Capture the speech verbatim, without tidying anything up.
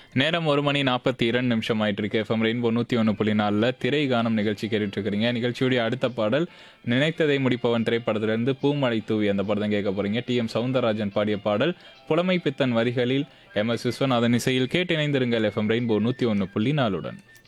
நேரம் ஒரு மணி நாற்பத்தி இரண்டு நிமிஷம் ஆயிட்டு இருக்கு. எஃப்எம் ரெயின்போ நூற்றி ஒன்று புள்ளி நாலில் திரை காணும் நிகழ்ச்சி கேட்டுட்டு இருக்கிறீங்க. நிகழ்ச்சியுடைய அடுத்த பாடல் நினைத்ததை முடிப்பவன் திரைப்படத்திலிருந்து பூமழை தூவி அந்த படம் கேட்க போறீங்க. டி எம் சவுந்தரராஜன் பாடிய பாடல் புலமை பித்தன் வரிகளில் எம் எஸ் விஸ்வநாதன் இசையில் கேட்டு இணைந்திருங்கள் எஃப்எம் ரெயின்போ நூற்றி ஒன்று புள்ளி நாலுடன்.